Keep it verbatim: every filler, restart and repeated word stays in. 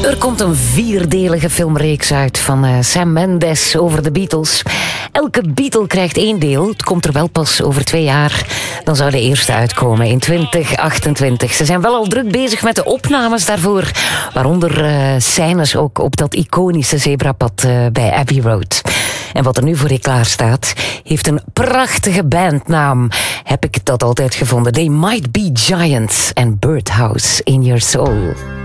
Er komt een vierdelige filmreeks uit van uh, Sam Mendes over de Beatles. Elke Beatle krijgt één deel. Het komt er wel pas over twee jaar. Dan zou de eerste uitkomen in twintig achtentwintig. Ze zijn wel al druk bezig met de opnames daarvoor. Waaronder uh, scènes ook op dat iconische zebrapad uh, bij Abbey Road. En wat er nu voor je klaar staat, heeft een prachtige bandnaam. Heb ik dat altijd gevonden. They Might Be Giants and Birdhouse in Your Soul.